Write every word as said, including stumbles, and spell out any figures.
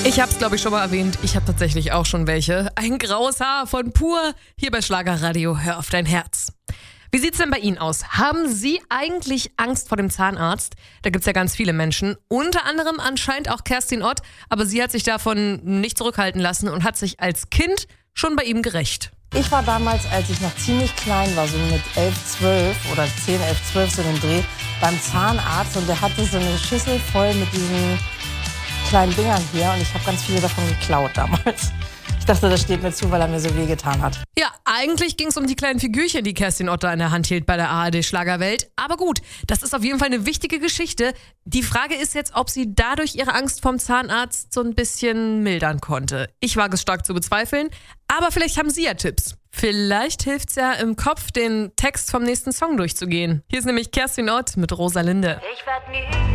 Ich hab's, glaube ich, schon mal erwähnt. Ich habe tatsächlich auch schon welche. Ein graues Haar von Pur. Hier bei Schlagerradio. Hör auf dein Herz. Wie sieht's denn bei Ihnen aus? Haben Sie eigentlich Angst vor dem Zahnarzt? Da gibt's ja ganz viele Menschen. Unter anderem anscheinend auch Kerstin Ott. Aber sie hat sich davon nicht zurückhalten lassen und hat sich als Kind schon bei ihm gerächt. Ich war damals, als ich noch ziemlich klein war, so mit elf, zwölf oder zehn, elf, zwölf, so den Dreh, beim Zahnarzt. Und der hatte so eine Schüssel voll mit diesen kleinen Dingern hier. Und ich habe ganz viele davon geklaut damals. Ich dachte, das steht mir zu, weil er mir so wehgetan hat. Ja, eigentlich ging es um die kleinen Figürchen, die Kerstin Ott da in der Hand hielt bei der A R D-Schlagerwelt. Aber gut, das ist auf jeden Fall eine wichtige Geschichte. Die Frage ist jetzt, ob sie dadurch ihre Angst vom Zahnarzt so ein bisschen mildern konnte. Ich wage es stark zu bezweifeln, aber vielleicht haben Sie ja Tipps. Vielleicht hilft es ja im Kopf, den Text vom nächsten Song durchzugehen. Hier ist nämlich Kerstin Ott mit Rosalinde. Ich werd nie